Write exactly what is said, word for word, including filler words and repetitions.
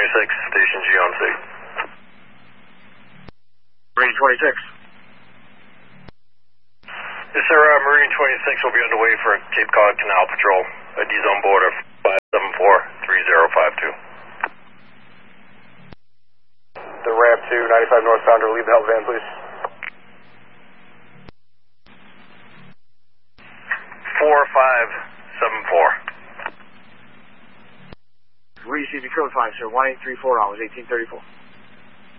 twenty-six, Station G on C. Marine twenty-six. Yes, sir. Uh, Marine twenty-six will be underway for Cape Cod Canal Patrol. I D's on board of five seven four three zero five two. The ramp to ninety-five northbounder, leave the help van, please. four five seven four. We received your code five, sir. one eight three four hours, eighteen thirty-four.